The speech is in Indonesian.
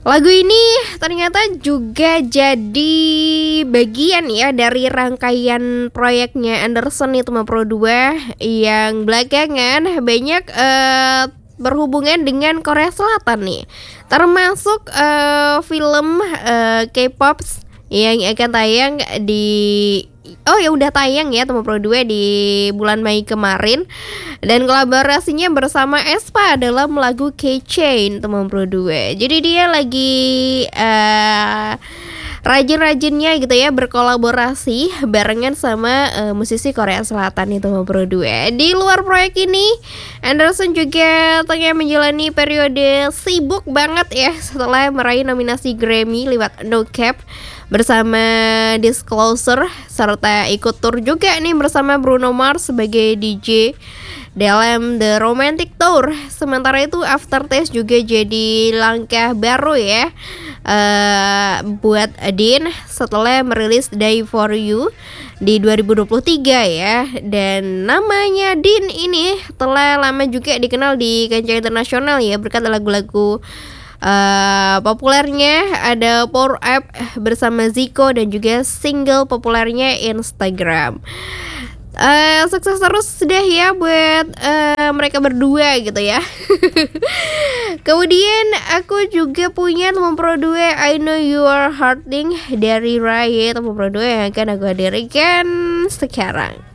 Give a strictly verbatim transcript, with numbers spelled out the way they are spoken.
Lagu ini ternyata juga jadi bagian ya dari rangkaian proyeknya Anderson itu Pro dua yang belakangan banyak eh, berhubungan dengan Korea Selatan nih. Termasuk eh, film eh, K-pop yang akan tayang di Oh ya udah tayang ya Temu Pro dua di bulan Mei kemarin. Dan kolaborasinya bersama aespa dalam lagu K-Chain Temu Pro dua. Jadi dia lagi uh, rajin-rajinnya gitu ya berkolaborasi barengan sama uh, musisi Korea Selatan itu Temu Pro dua. Di luar proyek ini Anderson juga tengah menjalani periode sibuk banget ya setelah meraih nominasi Grammy lewat No Cap bersama Disclosure, serta ikut tur juga nih bersama Bruno Mars sebagai D J dalam The Romantic Tour. Sementara itu Aftertaste juga jadi langkah baru ya uh, buat Dean setelah merilis Die For You di dua ribu dua puluh tiga ya. Dan namanya Dean ini telah lama juga dikenal di kancah internasional ya berkat lagu-lagu Uh, populernya ada Pour Up bersama Zico dan juga single populernya Instagram. Uh, sukses terus deh ya buat uh, mereka berdua gitu ya. Kemudian aku juga punya Temu Pro dua I Know You Are Hurting dari Raya Temu Pro dua yang akan aku hadirkan sekarang.